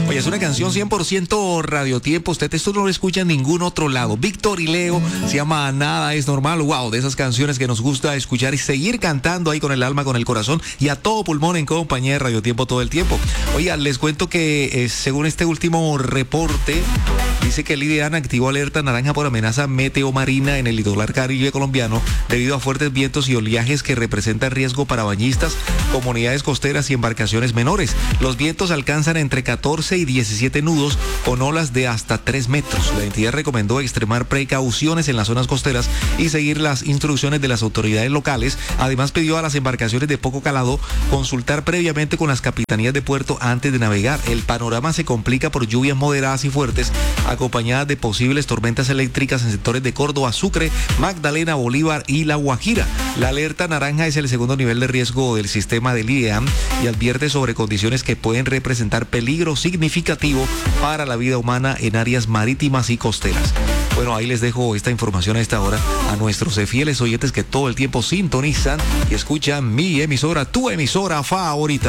Oye, es una canción 100% radiotiempo. Usted esto no lo escucha en ningún otro lado. Víctor y Leo, se llama Nada es Normal. Wow, de esas canciones que nos gusta escuchar y seguir cantando ahí con el alma, con el corazón y a todo pulmón en compañía de Radiotiempo todo el tiempo. Oiga, les cuento que según este último reporte, dice que el IDEAN activó alerta naranja por amenaza meteomarina en el litoral caribe colombiano debido a fuertes vientos y oleajes que representan riesgo para bañistas, comunidades costeras y embarcaciones menores. Los vientos alcanzan entre 14 y 17 nudos con olas de hasta 3 metros. La entidad recomendó extremar precauciones en las zonas costeras y seguir las instrucciones de las autoridades locales. Además, pidió a las embarcaciones de poco calado consultar previamente con las capitanías de puerto antes de navegar. El panorama se complica por lluvias moderadas y fuertes, acompañadas de posibles tormentas eléctricas en sectores de Córdoba, Sucre, Magdalena, Bolívar y La Guajira. La alerta naranja es el segundo nivel de riesgo del sistema del IDEAM y advierte sobre condiciones que pueden representar peligro significativo para la vida humana en áreas marítimas y costeras. Bueno, ahí les dejo esta información a esta hora a nuestros fieles oyentes que todo el tiempo sintonizan y escuchan mi emisora, tu emisora favorita.